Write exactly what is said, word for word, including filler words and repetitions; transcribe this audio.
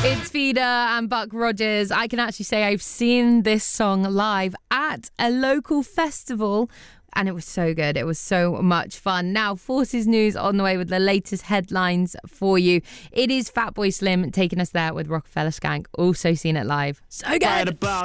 It's Feeder and Buck Rogers. I can actually say I've seen this song live at a local festival, and it was so good. It was so much fun. Now, Forces News on the way with the latest headlines for you. It is Fatboy Slim taking us there with Rockefeller Skank. Also seen it live. So good.